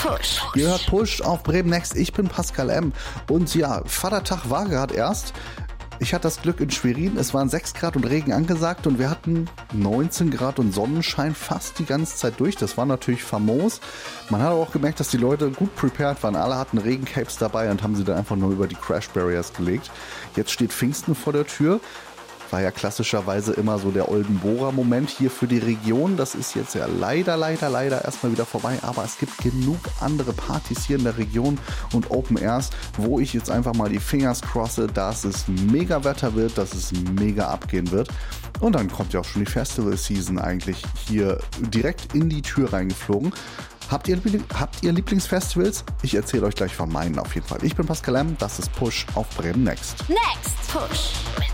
Push. Ihr hört Push auf Bremen Next. Ich bin Pascal M. Und ja, Vatertag war gerade erst. Ich hatte das Glück in Schwerin. Es waren 6 Grad und Regen angesagt und wir hatten 19 Grad und Sonnenschein fast die ganze Zeit durch. Das war natürlich famos. Man hat auch gemerkt, dass die Leute gut prepared waren. Alle hatten Regencapes dabei und haben sie dann einfach nur über die Crash Barriers gelegt. Jetzt steht Pfingsten vor der Tür. War ja klassischerweise immer so der Oldenburger-Moment hier für die Region. Das ist jetzt ja leider erstmal wieder vorbei. Aber es gibt genug andere Partys hier in der Region und Open Airs, wo ich jetzt einfach mal die Fingers crosse, dass es mega Wetter wird, dass es mega abgehen wird. Und dann kommt ja auch schon die Festival-Season eigentlich hier direkt in die Tür reingeflogen. Habt ihr Lieblingsfestivals? Ich erzähle euch gleich von meinen auf jeden Fall. Ich bin Pascal M. Das ist Push auf Bremen Next. Next Push.